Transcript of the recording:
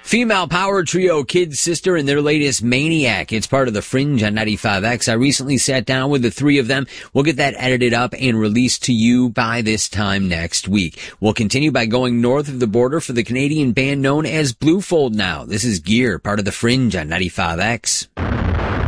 Female power trio Kid Sister and their latest Maniac. It's part of the Fringe on 95X. I recently sat down with the three of them. We'll get that edited up and released to you by this time next week. We'll continue by going north of the border for the Canadian band known as Bluefold now. This is Gear, part of the Fringe on 95X.